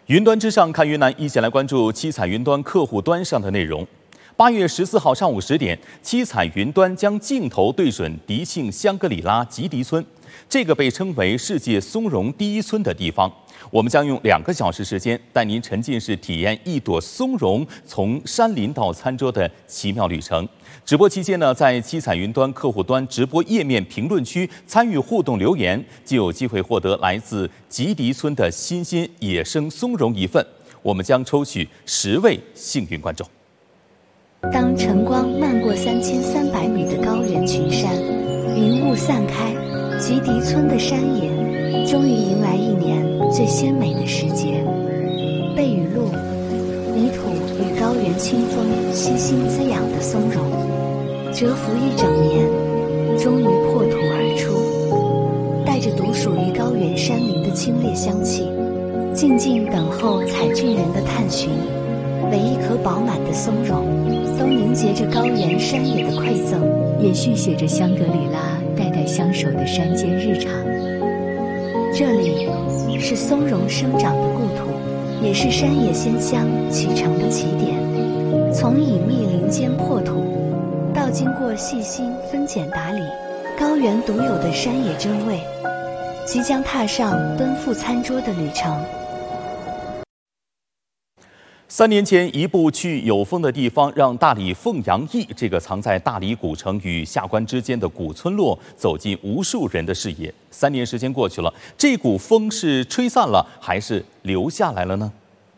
云端之上看云南，一起来关注七彩云端客户端上的内容。8月14号上午10点，七彩云端将镜头对准迪庆香格里拉吉迪村，这个被称为世界松茸第一村的地方。我们将用2个小时时间，带您沉浸式体验一朵松茸从山林到餐桌的奇妙旅程。直播期间呢，在七彩云端客户端直播页面评论区参与互动留言，就有机会获得来自吉迪村的新鲜野生松茸一份。我们将抽取10位幸运观众。 当晨光漫过3300米的高原群山，云雾散开，吉迪村的山野终于迎来一年最鲜美的时节。被雨露、泥土与高原清风悉心滋养的松茸，蛰伏一整年，终于破土而出，带着独属于高原山林的清冽香气，静静等候采菌人的探寻。每一颗饱满的松茸，都凝结着高原山野的馈赠，也续写着香格里拉代代相守的山间日常。这里是松茸生长的故土，也是山野鲜香启程的起点。从隐秘林间破土，到经过细心分拣打理，高原独有的山野真味，即将踏上奔赴餐桌的旅程。 3年前，一部去有风的地方，让大理凤阳驿这个藏在大理古城与下关之间的古村落走进无数人的视野。3年时间过去了，这股风是吹散了，还是留下来了呢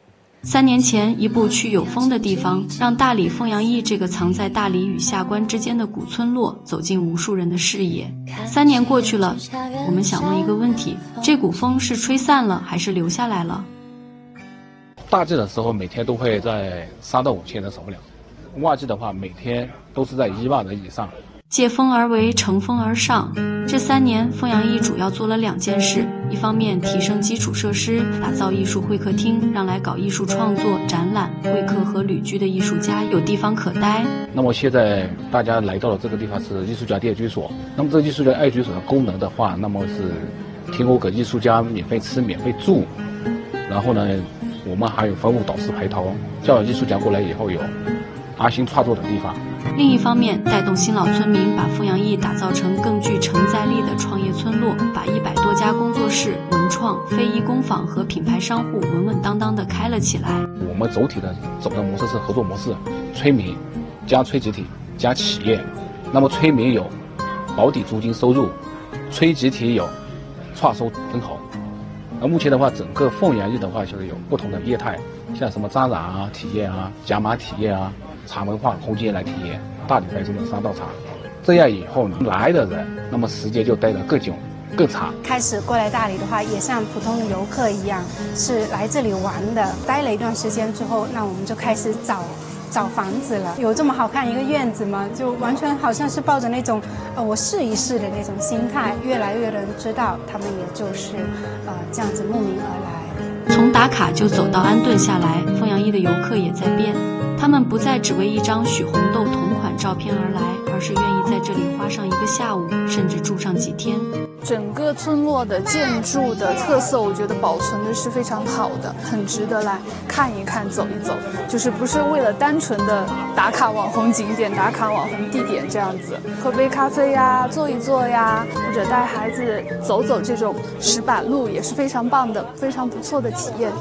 ？3年前，一部去有风的地方，让大理凤阳驿这个藏在大理与下关之间的古村落走进无数人的视野。3年过去了，我们想问一个问题：这股风是吹散了，还是留下来了？ 大季的时候，每天都会在3到5千人少不了；旺季的话，每天都是在1万人以上。 借风而为，乘风而上。这3年，凤阳驿主要做了2件事：一方面提升基础设施，打造艺术会客厅，让来搞艺术创作、展览、会客和旅居的艺术家有地方可待。 那么现在大家来到了这个地方是艺术家爱居所。那么这个艺术家爱居所的功能的话，那么是提供给艺术家免费吃、免费住，然后呢，我们还有服务导师陪同，叫艺术家过来以后有安心创作的地方。 另一方面，带动新老村民把凤阳驿打造成更具承载力的创业村落，把100多家工作室、文创、非遗工坊和品牌商户稳稳当当地开了起来。 我们总体的走的模式是合作模式，村民加村集体加企业。那么村民有保底租金收入，村集体有创收分红。那目前的话，整个凤阳驿的话，就是有不同的业态，像什么扎染啊、体验啊、甲马体验啊、茶文化空间来体验大理白州的3道茶。这样以后来的人，那么时间就待得更久、更长。 开始过来大理的话，也像普通的游客一样，是来这里玩的。待了一段时间之后，那我们就开始找房子了。有这么好看一个院子吗？就完全好像是抱着那种我试一试的那种心态。越来越多人知道，他们也就是这样子慕名而来。 从打卡就走到安顿下来，凤阳驿的游客也在变。他们不再只为一张许红豆同款照片而来，而是愿意在这里花上1个下午，甚至住上几天。 整个村落的建筑的特色，我觉得保存的是非常好的，很值得来看一看、走一走。就是不是为了单纯的打卡网红景点、打卡网红地点这样子，喝杯咖啡呀、坐一坐呀，或者带孩子走走这种石板路，也是非常棒的、非常不错的体验。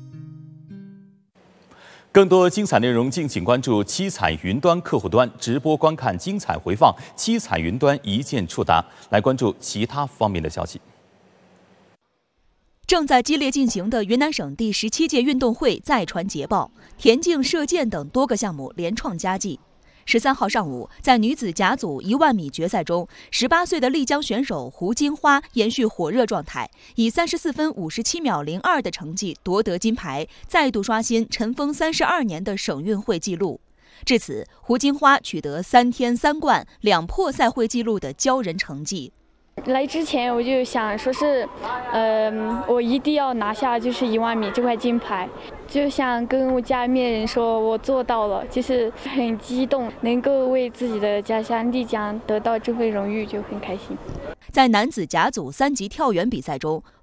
更多精彩内容，敬请关注七彩云端客户端直播观看精彩回放，七彩云端一键触达。来关注其他方面的消息。 正在激烈进行的云南省第17届运动会再传捷报，田径、射箭等多个项目连创佳绩。13号上午，在女子甲组1万米决赛中，18岁的丽江选手胡金花延续火热状态，以34分57秒02的成绩夺得金牌，再度刷新尘封32年的省运会纪录。至此，胡金花取得3天3冠、2破赛会纪录的骄人成绩。 来之前我就想说是，我一定要拿下就是1万米这块金牌，就想跟我家里面人说我做到了，就是很激动，能够为自己的家乡丽江得到这份荣誉就很开心。 在男子甲组3级跳远比赛中，